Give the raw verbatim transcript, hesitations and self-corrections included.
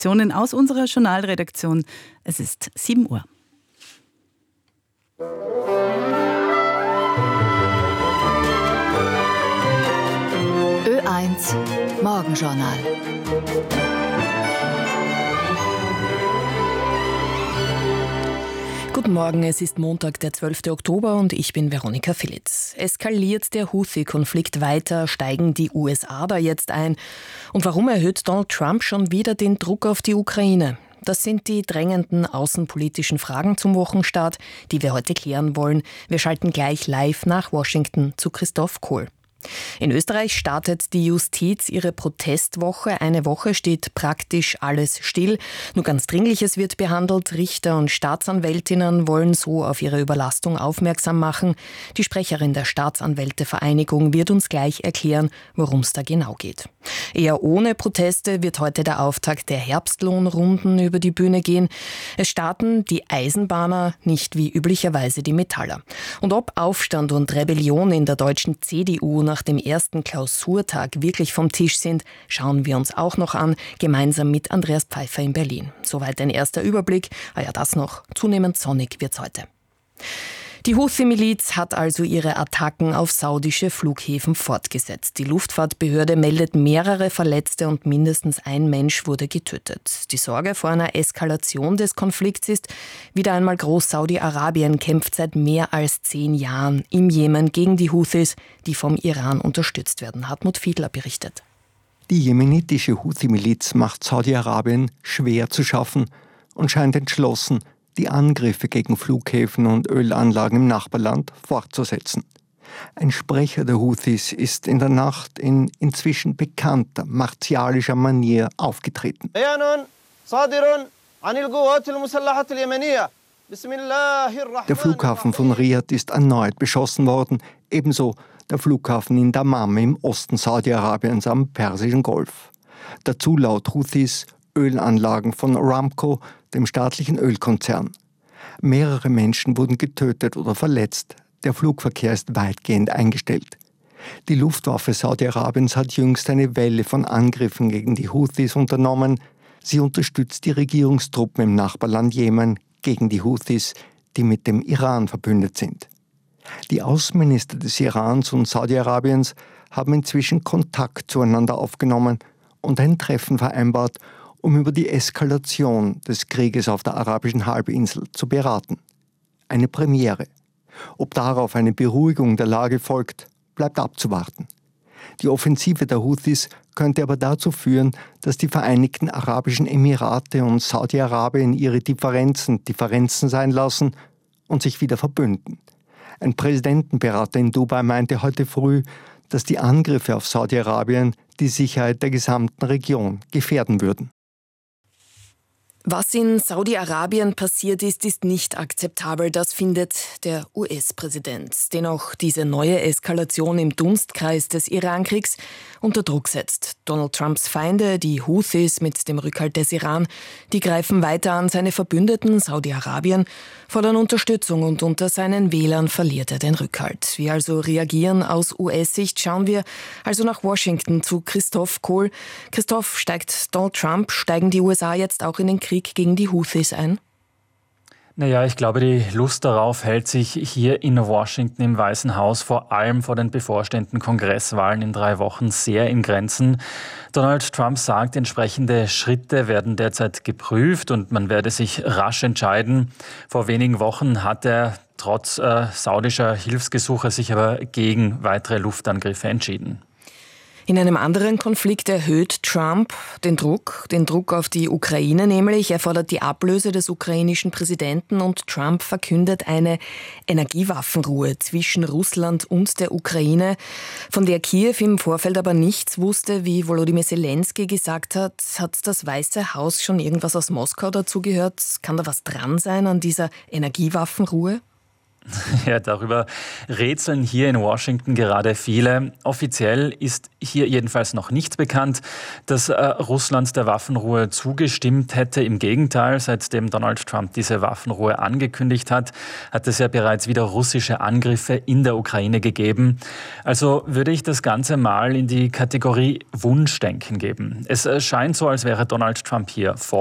Informationen aus unserer Journalredaktion. Es ist sieben Uhr. Ö eins Morgenjournal. Guten Morgen, es ist Montag, der zwölfte Oktober und ich bin Veronika Philitz. Eskaliert der Houthi-Konflikt weiter, steigen die U S A da jetzt ein? Und warum erhöht Donald Trump schon wieder den Druck auf die Ukraine? Das sind die drängenden außenpolitischen Fragen zum Wochenstart, die wir heute klären wollen. Wir schalten gleich live nach Washington zu Christoph Kohl. In Österreich startet die Justiz ihre Protestwoche. Eine Woche steht praktisch alles still. Nur ganz Dringliches wird behandelt. Richter und Staatsanwältinnen wollen so auf ihre Überlastung aufmerksam machen. Die Sprecherin der Staatsanwältevereinigung wird uns gleich erklären, worum es da genau geht. Eher ohne Proteste wird heute der Auftakt der Herbstlohnrunden über die Bühne gehen. Es starten die Eisenbahner, nicht wie üblicherweise die Metaller. Und ob Aufstand und Rebellion in der deutschen C D U nach dem ersten Klausurtag wirklich vom Tisch sind, schauen wir uns auch noch an, gemeinsam mit Andreas Pfeiffer in Berlin. Soweit ein erster Überblick. Ah ja, das noch. Zunehmend sonnig wird's heute. Die Houthi-Miliz hat also ihre Attacken auf saudische Flughäfen fortgesetzt. Die Luftfahrtbehörde meldet mehrere Verletzte und mindestens ein Mensch wurde getötet. Die Sorge vor einer Eskalation des Konflikts ist wieder einmal groß. Saudi-Arabien kämpft seit mehr als zehn Jahren im Jemen gegen die Houthis, die vom Iran unterstützt werden. Hartmut Fiedler berichtet. Die jemenitische Houthi-Miliz macht Saudi-Arabien schwer zu schaffen und scheint entschlossen, die Angriffe gegen Flughäfen und Ölanlagen im Nachbarland fortzusetzen. Ein Sprecher der Houthis ist in der Nacht in inzwischen bekannter martialischer Manier aufgetreten. Der Flughafen von Riyadh ist erneut beschossen worden, ebenso der Flughafen in Dammam im Osten Saudi-Arabiens am Persischen Golf. Dazu laut Houthis Ölanlagen von Aramco, dem staatlichen Ölkonzern. Mehrere Menschen wurden getötet oder verletzt. Der Flugverkehr ist weitgehend eingestellt. Die Luftwaffe Saudi-Arabiens hat jüngst eine Welle von Angriffen gegen die Houthis unternommen. Sie unterstützt die Regierungstruppen im Nachbarland Jemen gegen die Houthis, die mit dem Iran verbündet sind. Die Außenminister des Irans und Saudi-Arabiens haben inzwischen Kontakt zueinander aufgenommen und ein Treffen vereinbart, um über die Eskalation des Krieges auf der arabischen Halbinsel zu beraten. Eine Premiere. Ob darauf eine Beruhigung der Lage folgt, bleibt abzuwarten. Die Offensive der Houthis könnte aber dazu führen, dass die Vereinigten Arabischen Emirate und Saudi-Arabien ihre Differenzen Differenzen sein lassen und sich wieder verbünden. Ein Präsidentenberater in Dubai meinte heute früh, dass die Angriffe auf Saudi-Arabien die Sicherheit der gesamten Region gefährden würden. Was in Saudi-Arabien passiert ist, ist nicht akzeptabel. Das findet der U S-Präsident, den auch diese neue Eskalation im Dunstkreis des Irankriegs unter Druck setzt. Donald Trumps Feinde, die Houthis mit dem Rückhalt des Iran, die greifen weiter an. Seine Verbündeten, Saudi-Arabien, fordern Unterstützung und unter seinen Wählern verliert er den Rückhalt. Wie also reagieren aus U S-Sicht? Schauen wir also nach Washington zu Christoph Kohl. Christoph, steigt Donald Trump, steigen die U S A jetzt auch in den Krieg gegen die Houthis ein? Naja, ich glaube, die Lust darauf hält sich hier in Washington im Weißen Haus vor allem vor den bevorstehenden Kongresswahlen in drei Wochen sehr in Grenzen. Donald Trump sagt, entsprechende Schritte werden derzeit geprüft und man werde sich rasch entscheiden. Vor wenigen Wochen hat er trotz äh, saudischer Hilfsgesuche sich aber gegen weitere Luftangriffe entschieden. In einem anderen Konflikt erhöht Trump den Druck, den Druck auf die Ukraine nämlich. Er fordert die Ablöse des ukrainischen Präsidenten und Trump verkündet eine Energiewaffenruhe zwischen Russland und der Ukraine, von der Kiew im Vorfeld aber nichts wusste. Wie Volodymyr Zelensky gesagt hat, hat das Weiße Haus schon irgendwas aus Moskau dazu gehört? Kann da was dran sein an dieser Energiewaffenruhe? Ja, darüber rätseln hier in Washington gerade viele. Offiziell ist hier jedenfalls noch nichts bekannt, dass äh, Russland der Waffenruhe zugestimmt hätte. Im Gegenteil, seitdem Donald Trump diese Waffenruhe angekündigt hat, hat es ja bereits wieder russische Angriffe in der Ukraine gegeben. Also würde ich das Ganze mal in die Kategorie Wunschdenken geben. Es äh, scheint so, als wäre Donald Trump hier vor